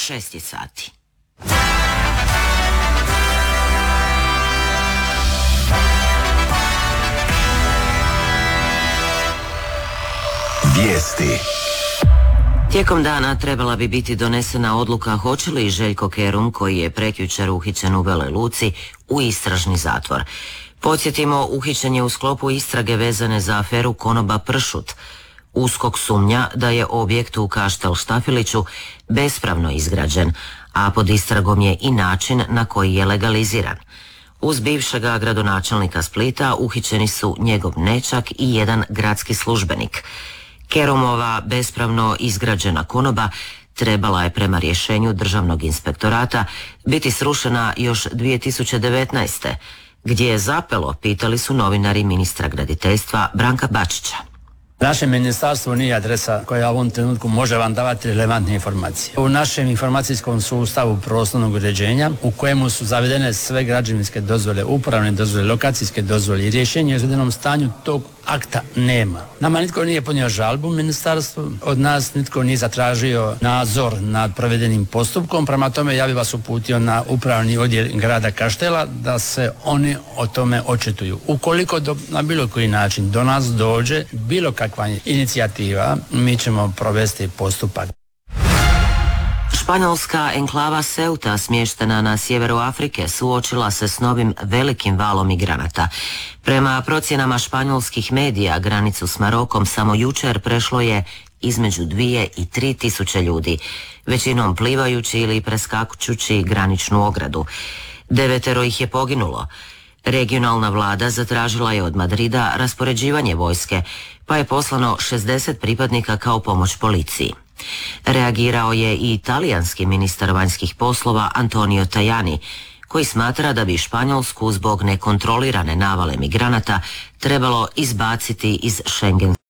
6 je sati. Vijesti. Tijekom dana trebala bi biti donesena odluka hoće li Željko Kerum, koji je prekjučer uhićen u Veloj Luci, u istražni zatvor. Podsjetimo, uhićen je u sklopu istrage vezane za aferu konoba Pršut. USKOK sumnja da je objekt u Kaštel Štafiliću bespravno izgrađen, a pod istragom je i način na koji je legaliziran. Uz bivšega gradonačelnika Splita uhićeni su njegov nećak i jedan gradski službenik. Kerumova bespravno izgrađena konoba trebala je prema rješenju Državnog inspektorata biti srušena još 2019. Gdje je zapelo, pitali su novinari ministra graditeljstva Branka Bačića. Naše ministarstvo nije adresa koja u ovom trenutku može vam davati relevantne informacije. U našem informacijskom sustavu prostornog uređenja, u kojemu su zavedene sve građevinske dozvole, upravne dozvole, lokacijske dozvole i rješenje o izvedenom stanju, tog akta nema. Nama nitko nije podnio žalbu u ministarstvu, od nas nitko nije zatražio nadzor nad provedenim postupkom, prema tome ja bih vas uputio na upravni odjel grada Kaštela da se oni o tome očituju. Ukoliko na bilo koji način do nas dođe bilo kakva inicijativa, mi ćemo provesti postupak. Španjolska enklava Ceuta, smještena na sjeveru Afrike, suočila se s novim velikim valom migranata. Prema procjenama španjolskih medija, granicu s Marokom samo jučer prešlo je između 2 i 3 tisuće ljudi, većinom plivajući ili preskakućući graničnu ogradu. 9 ih je poginulo. Regionalna vlada zatražila je od Madrida raspoređivanje vojske, pa je poslano 60 pripadnika kao pomoć policiji. Reagirao je i talijanski ministar vanjskih poslova Antonio Tajani, koji smatra da bi Španjolsku zbog nekontrolirane navale migranata trebalo izbaciti iz Schengen.